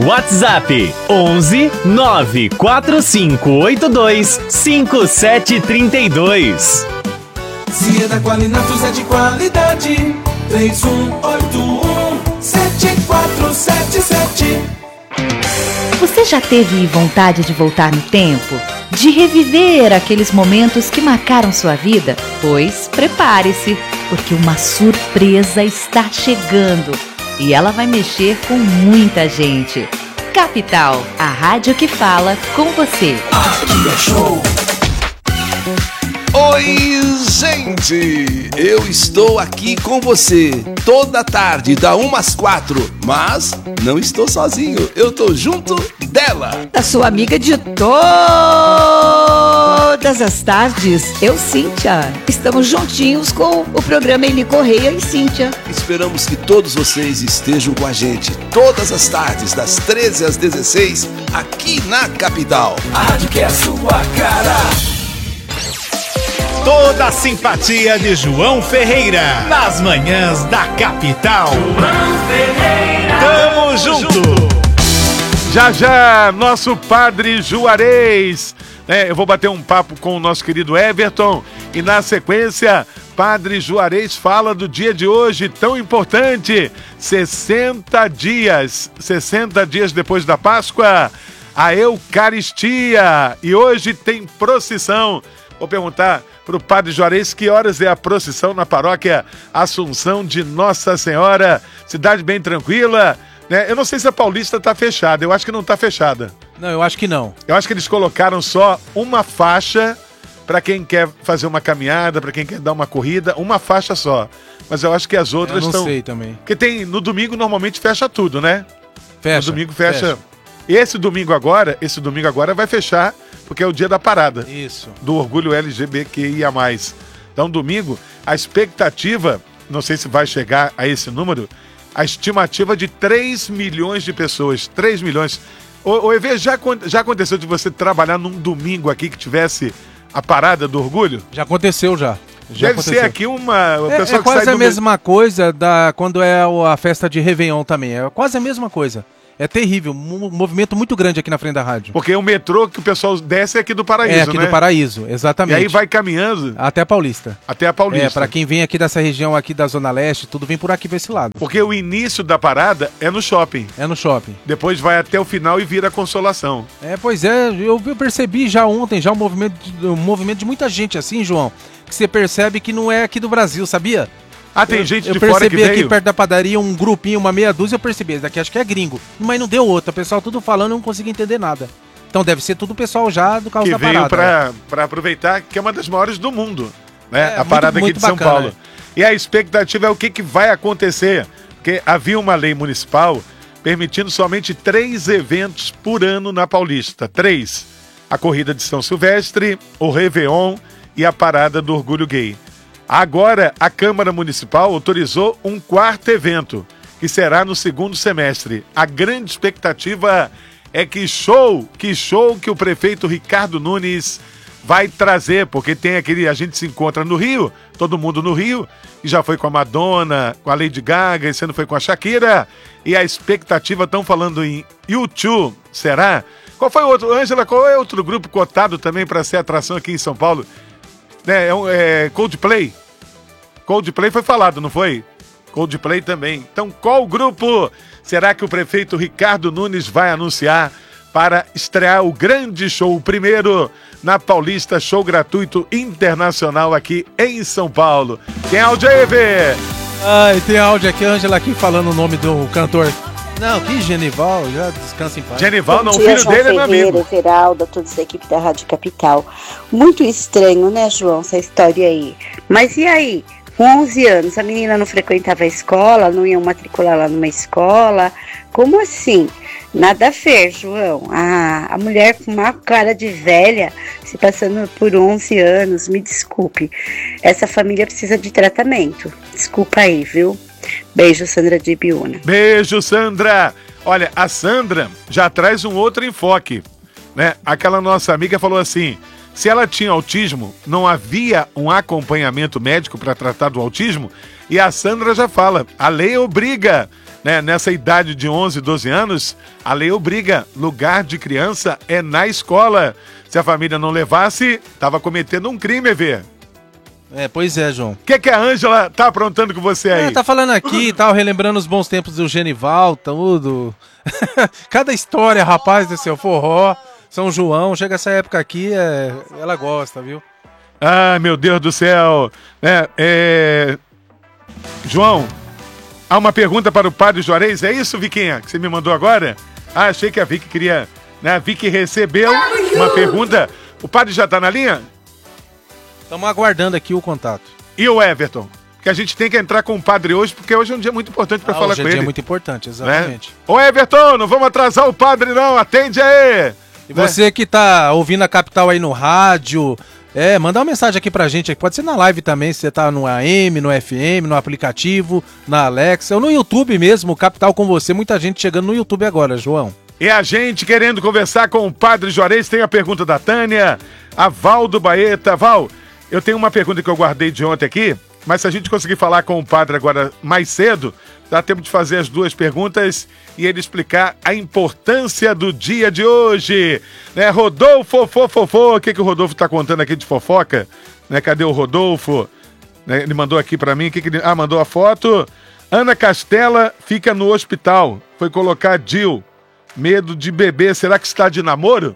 WhatsApp 11 94582 5732. Se é da Qualinatos, é de qualidade. 3181-7477. Você já teve vontade de voltar no tempo? De reviver aqueles momentos que marcaram sua vida? Pois prepare-se, porque uma surpresa está chegando e ela vai mexer com muita gente. Capital, a rádio que fala com você. Aqui é show. Oi, gente! Eu estou aqui com você toda tarde, da 1 às 4. Mas não estou sozinho, eu estou junto dela. A sua amiga de todas as tardes, eu, Cíntia. Estamos juntinhos com o programa Eli Correia e Cíntia. Esperamos que todos vocês estejam com a gente todas as tardes, das 13 às 16, aqui na Capital. A rádio que é a sua cara. Toda a simpatia de João Ferreira nas manhãs da Capital. João Ferreira. Tamo junto. Já, nosso Padre Juarez. Eu vou bater um papo com o nosso querido Everton. E na sequência, Padre Juarez fala do dia de hoje, tão importante. 60 dias depois da Páscoa, a Eucaristia. E hoje tem procissão. Vou perguntar para o Padre Juarez que horas é a procissão na paróquia Assunção de Nossa Senhora. Cidade bem tranquila, né? Eu não sei se a Paulista está fechada, eu acho que não está fechada. Não, eu acho que não. Eu acho que eles colocaram só uma faixa para quem quer fazer uma caminhada, para quem quer dar uma corrida, uma faixa só. Mas eu acho que as outras estão... Eu não sei também. Porque tem, no domingo normalmente fecha tudo, né? Fecha. No domingo fecha. Esse domingo agora vai fechar, porque é o dia da parada. Isso. Do orgulho LGBTQIA+. Então, domingo, a expectativa, não sei se vai chegar a esse número, a estimativa de 3 milhões de pessoas. 3 milhões. Ô EV, já aconteceu de você trabalhar num domingo aqui que tivesse a parada do orgulho? Já aconteceu, já. Deve ser aqui uma... É quase a mesma coisa quando é a festa de Réveillon também. É quase a mesma coisa. É terrível, um movimento muito grande aqui na frente da rádio. Porque o metrô que o pessoal desce é aqui do Paraíso, né? É aqui do Paraíso, exatamente. E aí vai caminhando... Até a Paulista. Até a Paulista. Pra quem vem aqui dessa região aqui da Zona Leste, tudo vem por aqui pra esse lado. Porque o início da parada é no shopping. É no shopping. Depois vai até o final e vira Consolação. Pois é, eu percebi já ontem, um movimento de muita gente assim, João, que você percebe que não é aqui do Brasil, sabia? Tem gente de fora que veio? Eu percebi aqui perto da padaria um grupinho, uma meia dúzia, eu percebi. Esse daqui acho que é gringo. Mas não deu outra. O pessoal tudo falando, eu não consegui entender nada. Então deve ser tudo o pessoal já do carro da parada. Que veio pra aproveitar, que é uma das maiores do mundo, né? A parada muito aqui de São bacana, Paulo. E a expectativa é o que vai acontecer. Porque havia uma lei municipal permitindo somente 3 eventos por ano na Paulista. 3. A corrida de São Silvestre, o Réveillon e a parada do Orgulho Gay. Agora, a Câmara Municipal autorizou um 4º evento, que será no 2º semestre. A grande expectativa é que show que o prefeito Ricardo Nunes vai trazer, porque tem a gente se encontra no Rio, todo mundo no Rio, e já foi com a Madonna, com a Lady Gaga, esse ano foi com a Shakira, e a expectativa, estão falando em U2, será? Qual foi o outro, Ângela, qual é outro grupo cotado também para ser atração aqui em São Paulo? Coldplay. Coldplay foi falado, não foi? Coldplay também. Então, qual grupo será que o prefeito Ricardo Nunes vai anunciar para estrear o grande show, o primeiro na Paulista, show gratuito internacional aqui em São Paulo? Tem áudio aí, Vê? Tem áudio aqui, Ângela aqui falando o nome do cantor. Não, que Genival, já descansa em paz. Genival, não, o filho dele é meu amigo. Everaldo, todos da equipe da Rádio Capital. Muito estranho, né, João, essa história aí. Mas e aí? Com 11 anos, a menina não frequentava a escola, não ia matricular lá numa escola. Como assim? Nada a ver, João. A mulher com uma cara de velha, se passando por 11 anos, me desculpe. Essa família precisa de tratamento. Desculpa aí, viu? Beijo, Sandra de Ibiúna. Beijo, Sandra. Olha, a Sandra já traz um outro enfoque, né? Aquela nossa amiga falou assim, se ela tinha autismo, não havia um acompanhamento médico para tratar do autismo, e a Sandra já fala, a lei obriga né, nessa idade de 11, 12 anos, a lei obriga, lugar de criança é na escola. Se a família não levasse, estava cometendo um crime, Evê. Pois é, João. O que a Ângela tá aprontando com você aí? Tá falando aqui e tal, relembrando os bons tempos do Genival, tudo. Cada história, rapaz do seu forró, São João, chega essa época aqui, ela gosta, viu? Ah, meu Deus do céu. João, há uma pergunta para o Padre Juarez, é isso, Viquinha, que você me mandou agora? Ah, achei que a Vicky queria, né? A Vicky recebeu uma pergunta. O Padre já tá na linha? Estamos aguardando aqui o contato. E o Everton? Que a gente tem que entrar com o padre hoje, porque hoje é um dia muito importante para falar com ele. Hoje é um dia muito importante, exatamente. Né? Ô Everton, não vamos atrasar o padre não, atende aí! E você que tá ouvindo a Capital aí no rádio, manda uma mensagem aqui pra gente, pode ser na live também, se você tá no AM, no FM, no aplicativo, na Alexa, ou no YouTube mesmo, Capital com você, muita gente chegando no YouTube agora, João. E a gente querendo conversar com o Padre Juarez, tem a pergunta da Tânia, a Val do Baeta. Val, eu tenho uma pergunta que eu guardei de ontem aqui, mas se a gente conseguir falar com o padre agora mais cedo, dá tempo de fazer as duas perguntas e ele explicar a importância do dia de hoje. Né? Rodolfo, o que o Rodolfo tá contando aqui de fofoca? Né? Cadê o Rodolfo? Né? Ele mandou aqui pra mim, mandou a foto. Ana Castela fica no hospital, foi colocar Jill, medo de bebê, será que está de namoro?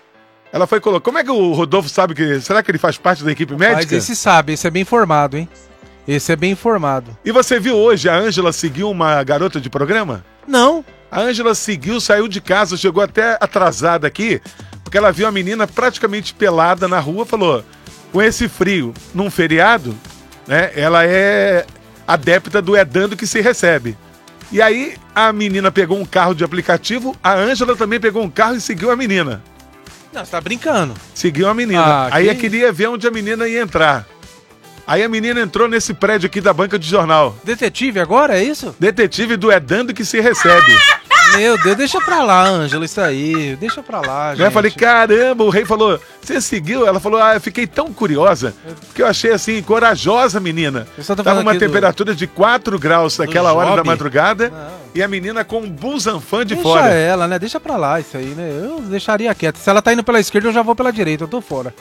Ela foi colocar. Como é que o Rodolfo sabe que. Será que ele faz parte da equipe médica? Mas esse sabe, esse é bem informado, hein? Esse é bem informado. E você viu hoje a Ângela seguiu uma garota de programa? Não. A Ângela seguiu, saiu de casa, chegou até atrasada aqui, porque ela viu a menina praticamente pelada na rua, falou, com esse frio, num feriado, né? Ela é adepta do dando que se recebe. E aí a menina pegou um carro de aplicativo, a Ângela também pegou um carro e seguiu a menina. Não, você tá brincando. Seguiu a menina. Aí eu queria ver onde a menina ia entrar. Aí a menina entrou nesse prédio aqui da banca de jornal. Detetive agora, é isso? Detetive do dando que se recebe. Meu Deus, deixa pra lá, Ângela, isso aí. Deixa pra lá, gente. Eu falei, caramba, o rei falou, você seguiu? Ela falou, eu fiquei tão curiosa, porque eu achei assim, corajosa menina. Tava uma temperatura de 4 graus naquela hora da madrugada. Não. E a menina com um busanfã de fora. Deixa ela, né? Deixa pra lá isso aí, né? Eu deixaria quieto. Se ela tá indo pela esquerda, eu já vou pela direita, eu tô fora.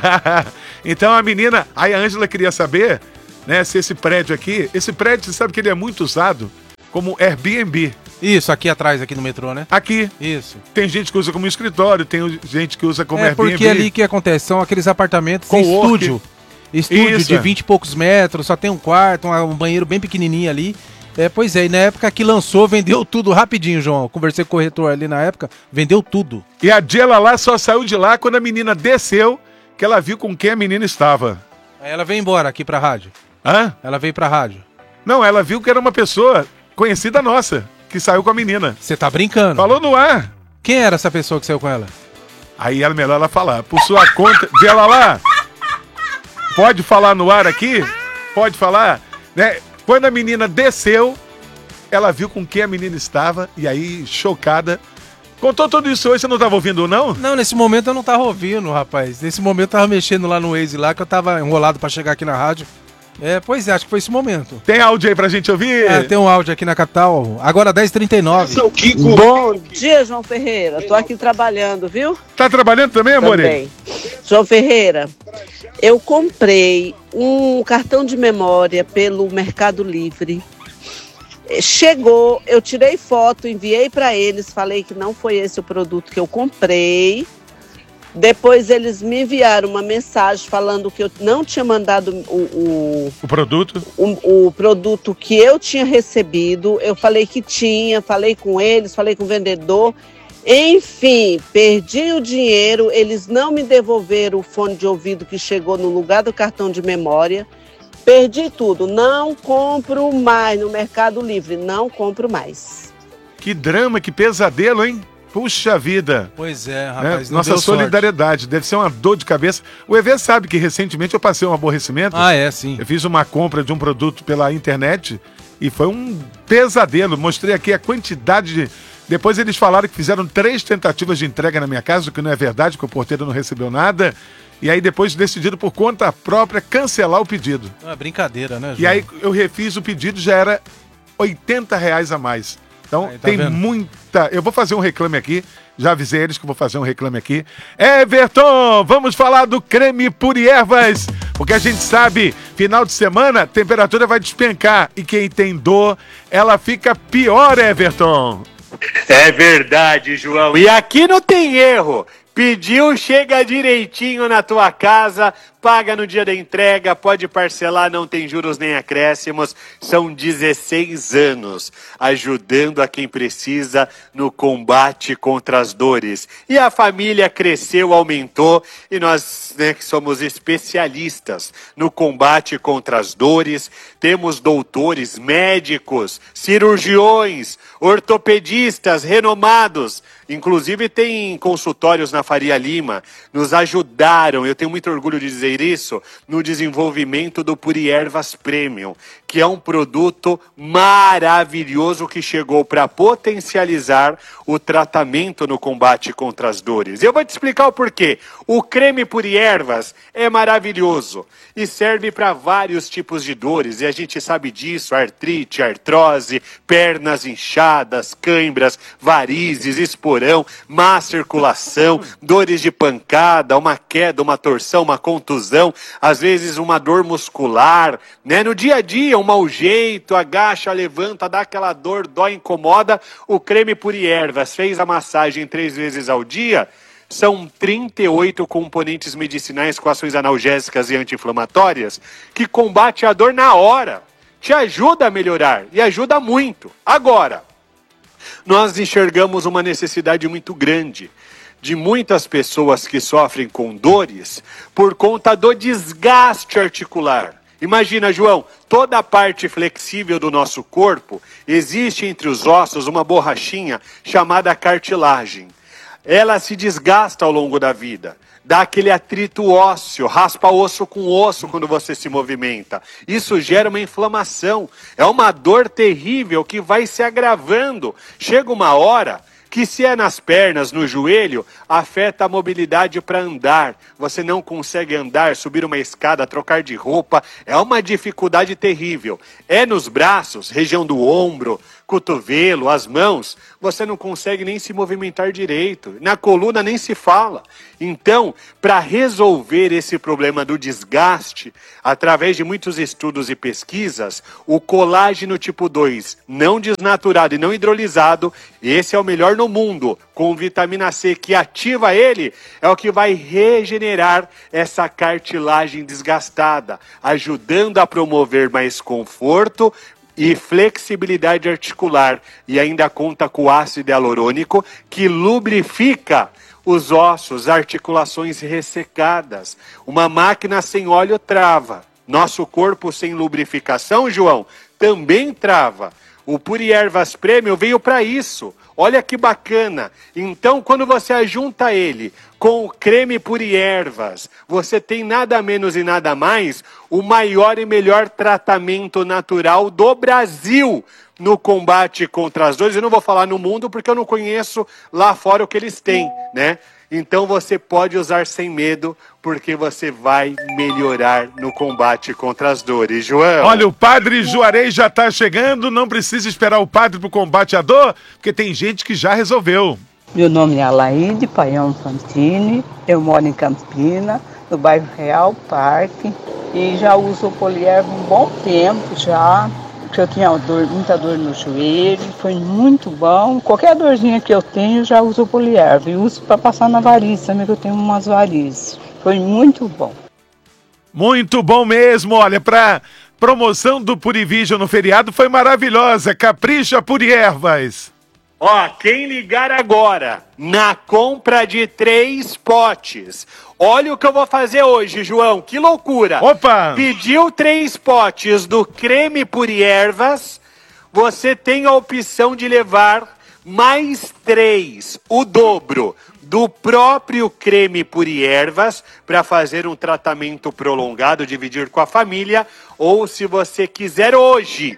Então a menina, aí a Ângela queria saber, né, se esse prédio aqui, esse prédio, você sabe que ele é muito usado como Airbnb. Isso, aqui atrás, aqui no metrô, né? Aqui. Isso. Tem gente que usa como escritório, tem gente que usa como Airbnb. Porque ali que acontece, são aqueles apartamentos com estúdio. Estúdio de 20 e poucos metros, só tem um quarto, um banheiro bem pequenininho ali. Pois é, e na época que lançou, vendeu tudo rapidinho, João. Conversei com o corretor ali na época, vendeu tudo. E a Diela lá só saiu de lá quando a menina desceu, que ela viu com quem a menina estava. Aí ela veio embora aqui pra rádio. Hã? Ela veio pra rádio. Não, ela viu que era uma pessoa conhecida nossa, que saiu com a menina. Você tá brincando? Falou no ar. Quem era essa pessoa que saiu com ela? Aí era melhor ela falar. Por sua conta... Diela lá, pode falar no ar aqui? Pode falar? Né? Quando a menina desceu, ela viu com quem a menina estava e aí, chocada, contou tudo isso hoje, você não estava ouvindo, não? Não, nesse momento eu não estava ouvindo, rapaz. Nesse momento eu tava mexendo lá no Waze lá, que eu tava enrolado para chegar aqui na rádio. Pois é, acho que foi esse momento. Tem áudio aí pra gente ouvir? Tem um áudio aqui na capital, agora 10h39. Bom dia, João Ferreira. Tô aqui trabalhando, viu? Tá trabalhando também, amor? Também. João Ferreira, eu comprei um cartão de memória pelo Mercado Livre. Chegou, eu tirei foto, enviei para eles, falei que não foi esse o produto que eu comprei. Depois eles me enviaram uma mensagem falando que eu não tinha mandado o produto? O produto que eu tinha recebido. Eu falei que tinha, falei com eles, falei com o vendedor. Enfim, perdi o dinheiro, eles não me devolveram o fone de ouvido que chegou no lugar do cartão de memória. Perdi tudo, não compro mais no Mercado Livre, não compro mais. Que drama, que pesadelo, hein? Puxa vida. Pois é, rapaz. Né? Nossa solidariedade, sorte. Deve ser uma dor de cabeça. O EV sabe que recentemente eu passei um aborrecimento. Sim. Eu fiz uma compra de um produto pela internet e foi um pesadelo. Mostrei aqui a quantidade de... Depois eles falaram que fizeram 3 tentativas de entrega na minha casa, o que não é verdade, que o porteiro não recebeu nada. E aí depois decidiram por conta própria cancelar o pedido. É brincadeira, né, João? E aí eu refiz o pedido, já era R$80 a mais. Então Aí, tá tem vendo? muita... Eu vou fazer um reclame aqui, já avisei eles que eu vou fazer um reclame aqui. Everton, vamos falar do creme Puri Ervas, porque a gente sabe, final de semana, a temperatura vai despencar e quem tem dor, ela fica pior, Everton. É verdade, João. E aqui não tem erro. Pediu, chega direitinho na tua casa, paga no dia da entrega, pode parcelar, não tem juros nem acréscimos. São 16 anos ajudando a quem precisa no combate contra as dores. E a família cresceu, aumentou, e nós, que somos especialistas no combate contra as dores, temos doutores, médicos, cirurgiões, ortopedistas renomados. Inclusive tem consultórios na Faria Lima, nos ajudaram, eu tenho muito orgulho de dizer isso, no desenvolvimento do Puri Ervas Premium, que é um produto maravilhoso que chegou para potencializar o tratamento no combate contra as dores. Eu vou te explicar o porquê. O creme Puri Ervas é maravilhoso e serve para vários tipos de dores, e a gente sabe disso, artrite, artrose, pernas inchadas, cãibras, varizes, esporão, má circulação, dores de pancada, uma queda, uma torção, uma contusão, às vezes uma dor muscular, né? No dia a dia, um mau jeito, agacha, levanta, dá aquela dor, dói, incomoda. O creme Puri Ervas fez a massagem 3 vezes ao dia. São 38 componentes medicinais com ações analgésicas e anti-inflamatórias que combate a dor na hora. Te ajuda a melhorar e ajuda muito. Agora, nós enxergamos uma necessidade muito grande de muitas pessoas que sofrem com dores por conta do desgaste articular. Imagina, João, toda a parte flexível do nosso corpo, existe entre os ossos uma borrachinha chamada cartilagem. Ela se desgasta ao longo da vida, dá aquele atrito ósseo, raspa osso com osso quando você se movimenta. Isso gera uma inflamação, é uma dor terrível que vai se agravando. Chega uma hora que, se é nas pernas, no joelho, afeta a mobilidade para andar. Você não consegue andar, subir uma escada, trocar de roupa, é uma dificuldade terrível. É nos braços, região do ombro, cotovelo, as mãos, você não consegue nem se movimentar direito. Na coluna nem se fala. Então, para resolver esse problema do desgaste, através de muitos estudos e pesquisas, o colágeno tipo 2, não desnaturado e não hidrolisado, esse é o melhor no mundo, com vitamina C que ativa ele, é o que vai regenerar essa cartilagem desgastada, ajudando a promover mais conforto e flexibilidade articular, e ainda conta com ácido hialurônico que lubrifica os ossos, articulações ressecadas. Uma máquina sem óleo trava. Nosso corpo sem lubrificação, João, também trava. O Puri Ervas Premium veio para isso. Olha que bacana. Então, quando você ajunta ele com o creme Puri Ervas, você tem nada menos e nada mais o maior e melhor tratamento natural do Brasil no combate contra as dores. Eu não vou falar no mundo porque eu não conheço lá fora o que eles têm, né? Então você pode usar sem medo, porque você vai melhorar no combate contra as dores, João. Olha, o Padre Juarez já tá chegando, não precisa esperar o padre pro combate à dor, porque tem gente que já resolveu. Meu nome é Alaide Paião Fantini, eu moro em Campina, no bairro Real Parque, e já uso o Polierva um bom tempo já, porque eu tinha muita dor no joelho, foi muito bom. Qualquer dorzinha que eu tenho, já uso o Polierva, e uso para passar na variz também, que eu tenho umas varizes. Foi muito bom. Muito bom mesmo, olha, pra promoção do Purivision no feriado foi maravilhosa, capricha Puri Ervas. Ó, quem ligar agora na compra de 3 potes, olha o que eu vou fazer hoje, João, que loucura. Opa! Pediu 3 potes do creme Puri Ervas, você tem a opção de levar mais 3, o dobro do próprio creme Puri Ervas, para fazer um tratamento prolongado, dividir com a família, ou se você quiser hoje,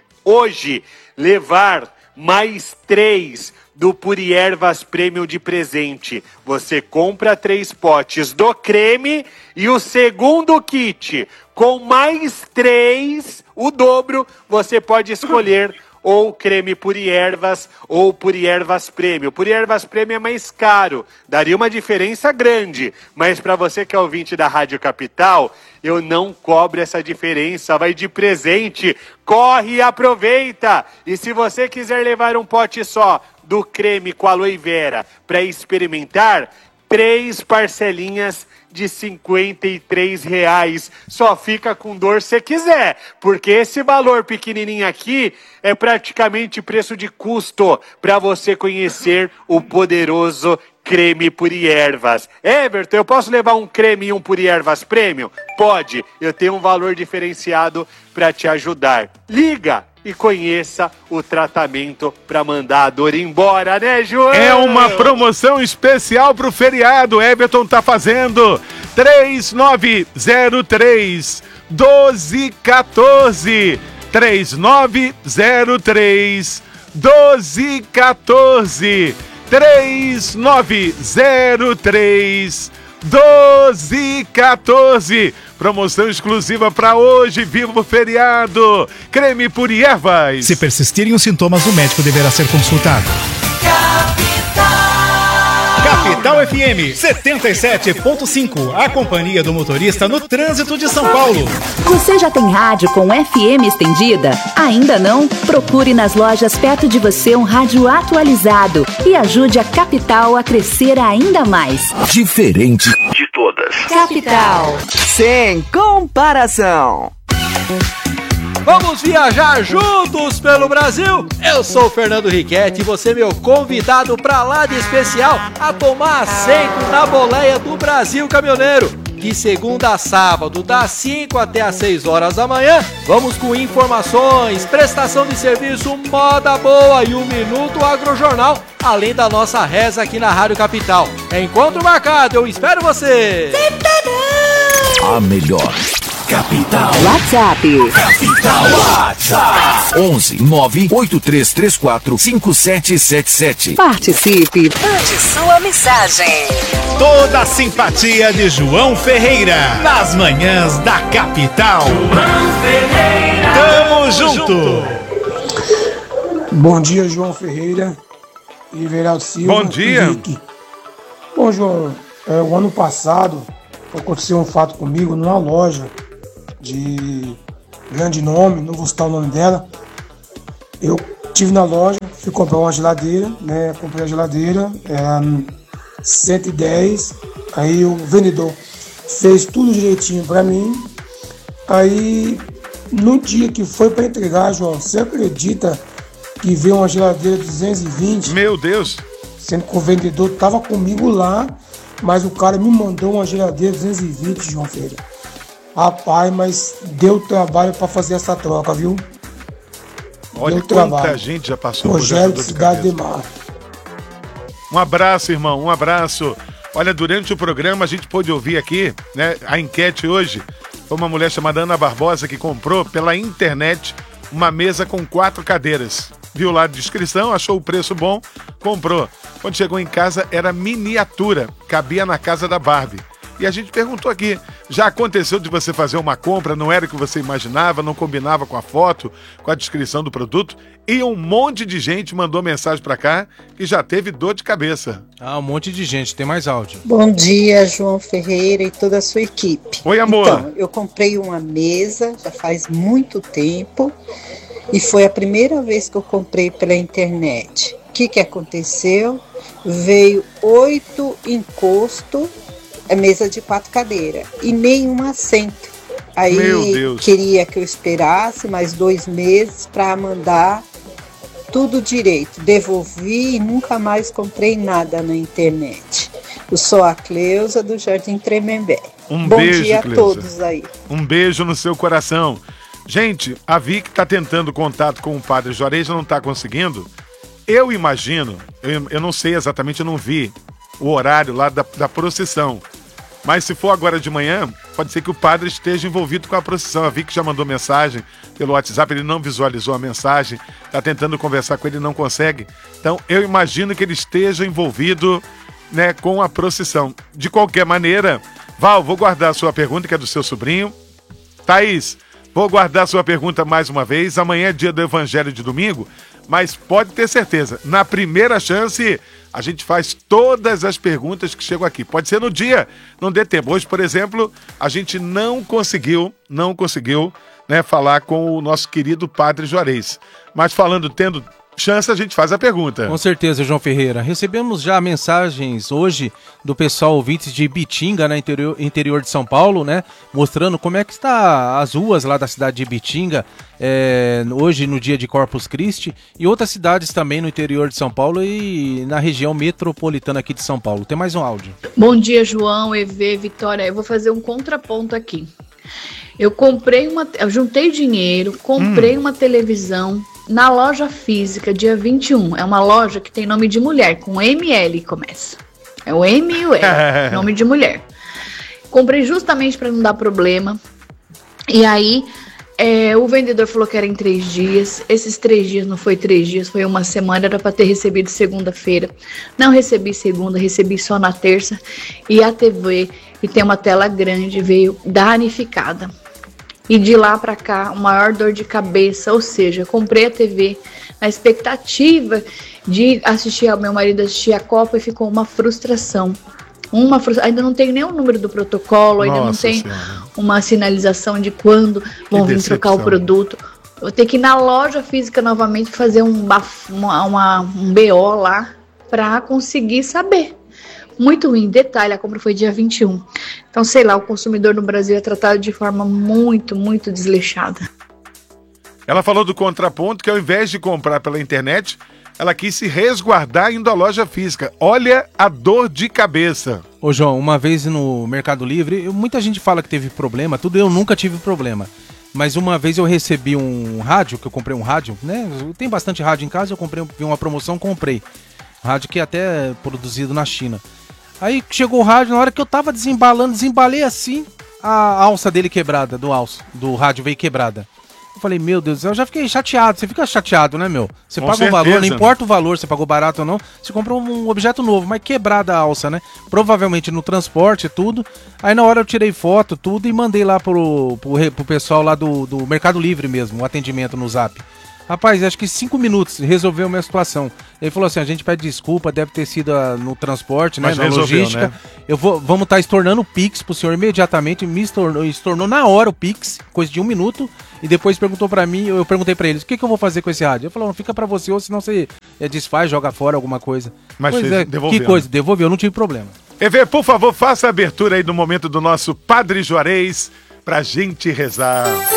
levar mais 3 do Puri Ervas Premium de presente. Você compra 3 potes do creme e o segundo kit com mais 3, o dobro, você pode escolher ou creme Puri Ervas ou Puri Ervas Prêmio. Puri Ervas Prêmio é mais caro, daria uma diferença grande, mas para você que é ouvinte da Rádio Capital, eu não cobro essa diferença, vai de presente, corre e aproveita! E se você quiser levar um pote só do creme com aloe vera para experimentar, 3 parcelinhas de R$53. Só fica com dor se quiser, porque esse valor pequenininho aqui é praticamente preço de custo para você conhecer o poderoso creme Puri Ervas. Everton, eu posso levar um creme e um Puri Ervas Premium? Pode, eu tenho um valor diferenciado para te ajudar. Liga e conheça o tratamento para mandar a dor embora, né, João? É uma promoção especial pro feriado. Everton tá fazendo 3903 1214 3903 1214 3903 1214. Promoção exclusiva para hoje, viva o feriado. Creme Puri Ervas. Se persistirem os sintomas, o médico deverá ser consultado. Capital FM 77.5, a companhia do motorista no trânsito de São Paulo. Você já tem rádio com FM estendida? Ainda não? Procure nas lojas perto de você um rádio atualizado e ajude a Capital a crescer ainda mais. Diferente de todas. Capital. Sem comparação. Vamos viajar juntos pelo Brasil? Eu sou o Fernando Riquetti e você é meu convidado pra lá de especial a tomar assento na boleia do Brasil Caminhoneiro. De segunda a sábado, das 5 até às 6 horas da manhã, vamos com informações, prestação de serviço, moda boa e 1 Minuto Agrojornal, além da nossa reza aqui na Rádio Capital. Encontro marcado, eu espero você! A melhor. Capital. WhatsApp. Capital WhatsApp. 11 98334 5777. Participe. Mande sua mensagem. Toda a simpatia de João Ferreira nas manhãs da Capital. Tamo junto. Bom dia, João Ferreira e Everaldo Silva. Bom dia. Bom, João, o ano passado aconteceu um fato comigo numa loja de grande nome, não vou citar o nome dela. Eu estive na loja, fui comprar uma geladeira, né? Comprei a geladeira, era 110, aí o vendedor fez tudo direitinho pra mim. Aí no dia que foi pra entregar, João, você acredita que veio uma geladeira 220? Meu Deus! Sendo que o vendedor tava comigo lá, mas o cara me mandou uma geladeira 220, João Ferreira. Rapaz, mas deu trabalho pra fazer essa troca, viu? Olha deu quanta trabalho. gente já passou Rogério por de Cidade de Mar. Um abraço, irmão, um abraço. Olha, durante o programa a gente pôde ouvir aqui, né, a enquete hoje. Foi uma mulher chamada Ana Barbosa que comprou pela internet uma mesa com 4 cadeiras. Viu lá a descrição, achou o preço bom, comprou. Quando chegou em casa era miniatura, cabia na casa da Barbie. E a gente perguntou aqui, já aconteceu de você fazer uma compra, não era o que você imaginava, não combinava com a foto, com a descrição do produto, e um monte de gente mandou mensagem pra cá que já teve dor de cabeça. Ah, um monte de gente, tem mais áudio. Bom dia, João Ferreira e toda a sua equipe. Oi, amor. Então, eu comprei uma mesa já faz muito tempo e foi a primeira vez que eu comprei pela internet. O que aconteceu? Veio 8 encostos, a mesa de 4 cadeiras e nenhum assento. Aí queria que eu esperasse mais 2 meses para mandar tudo direito. Devolvi e nunca mais comprei nada na internet. Eu sou a Cleusa do Jardim Tremembé. Bom beijo, dia Cleusa. A todos aí. Um beijo no seu coração. Gente, a Vicky está tentando contato com o padre Juarez, não está conseguindo. Eu imagino, eu não sei exatamente, eu não vi o horário lá da procissão. Mas se for agora de manhã, pode ser que o padre esteja envolvido com a procissão. A Vicky já mandou mensagem pelo WhatsApp, ele não visualizou a mensagem, está tentando conversar com ele e não consegue. Então eu imagino que ele esteja envolvido, né, com a procissão. De qualquer maneira, Val, vou guardar a sua pergunta, que é do seu sobrinho. Thaís, Vou guardar sua pergunta mais uma vez. Amanhã é dia do Evangelho de domingo, mas pode ter certeza, na primeira chance a gente faz todas as perguntas que chegam aqui. Pode ser no dia, não dê tempo. Hoje, por exemplo, a gente não conseguiu, né, falar com o nosso querido Padre Juarez. Mas tendo chance, a gente faz a pergunta. Com certeza, João Ferreira. Recebemos já mensagens hoje do pessoal ouvintes de Ibitinga, né, interior de São Paulo, né, mostrando como é que está as ruas lá da cidade de Ibitinga, hoje no dia de Corpus Christi, e outras cidades também no interior de São Paulo e na região metropolitana aqui de São Paulo. Tem mais um áudio. Bom dia, João, EV, Vitória. Eu vou fazer um contraponto aqui. Eu juntei dinheiro, comprei uma televisão na loja física, dia 21. É uma loja que tem nome de mulher, com ML começa. É o M e o L, nome de mulher. Comprei justamente para não dar problema. E aí, o vendedor falou que era em 3 dias. Esses 3 dias não foi 3 dias, foi uma semana. Era para ter recebido segunda-feira. Não recebi segunda, recebi só na terça. E a TV, que tem uma tela grande, veio danificada. E de lá para cá, uma maior dor de cabeça, ou seja, comprei a TV na expectativa de assistir, meu marido assistir a Copa, e ficou uma frustração. Ainda não tem nem o número do protocolo, ainda não tem uma sinalização de quando vão vir trocar o produto. Vou ter que ir na loja física novamente fazer um BO lá para conseguir saber. Muito ruim. Detalhe, a compra foi dia 21. Então, sei lá, o consumidor no Brasil é tratado de forma muito, muito desleixada. Ela falou do contraponto, que ao invés de comprar pela internet, ela quis se resguardar indo à loja física. Olha a dor de cabeça. Ô João, uma vez no Mercado Livre, muita gente fala que teve problema, eu nunca tive problema. Mas uma vez eu recebi um rádio, que eu comprei um rádio, né? Tem bastante rádio em casa, vi uma promoção, comprei. Rádio que é até produzido na China. Aí chegou o rádio, na hora que eu tava desembalei assim, a alça dele quebrada, do rádio veio quebrada. Eu falei, meu Deus do céu, eu já fiquei chateado. Você fica chateado, né, meu? Você paga um valor, não importa o valor, você pagou barato ou não, você comprou um objeto novo, mas quebrada a alça, né? Provavelmente no transporte e tudo. Aí na hora eu tirei foto, tudo, e mandei lá pro pessoal lá do Mercado Livre mesmo, o atendimento no Zap. Rapaz, acho que 5 minutos resolveu a minha situação. Ele falou assim, a gente pede desculpa, deve ter sido no transporte, né, na logística. Né? Vamos estar estornando o Pix pro senhor imediatamente, estornou na hora o Pix, coisa de 1 minuto, e depois perguntou pra mim, eu perguntei pra eles, o que eu vou fazer com esse rádio? Ele falou, não, fica pra você, ou senão você desfaz, joga fora alguma coisa. Mas devolveu. Que coisa, devolveu, não tive problema. EV, por favor, faça a abertura aí do momento do nosso Padre Juarez pra gente rezar.